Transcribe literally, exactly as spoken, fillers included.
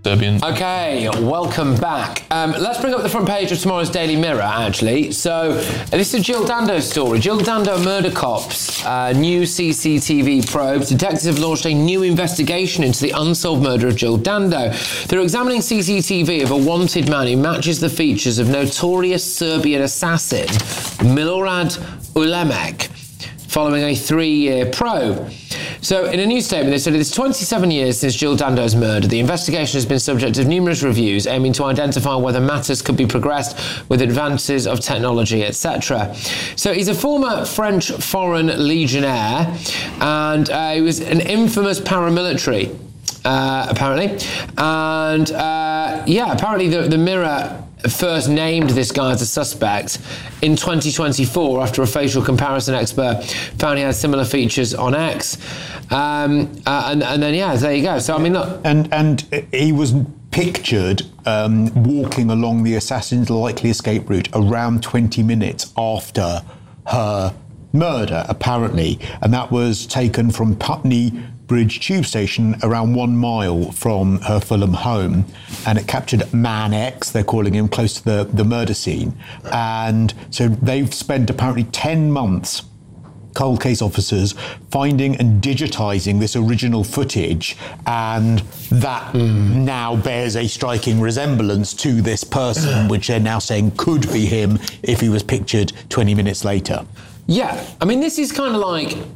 Serbian. Okay, welcome back. Um, let's bring up the front page of tomorrow's Daily Mirror, actually. So, this is Jill Dando's story. Jill Dando murder cops, uh, new C C T V probes. Detectives have launched a new investigation into the unsolved murder of Jill Dando. They're examining C C T V of a wanted man who matches the features of notorious Serbian assassin Milorad Ulemek, following a three-year probe. So, in a new statement, they said it's twenty-seven years since Jill Dando's murder. The investigation has been subject of numerous reviews, aiming to identify whether matters could be progressed with advances of technology, et cetera. So, he's a former French Foreign Legionnaire, and uh, he was an infamous paramilitary, uh, apparently. And, uh, yeah, apparently the, the Mirror first named this guy as a suspect in twenty twenty-four after a facial comparison expert found he had similar features on X. Um, uh, and, and then, yeah, there you go. So, I mean, look. And, and he was pictured um, walking along the assassin's likely escape route around twenty minutes after her murder, apparently. And that was taken from Putney Bridge tube station, around one mile from her Fulham home, and it captured Man X, they're calling him, close to the, the murder scene. And so they've spent apparently ten months, cold case officers, finding and digitising this original footage, and that mm. now bears a striking resemblance to this person, which they're now saying could be him if he was pictured twenty minutes later. Yeah, I mean, this is kind of like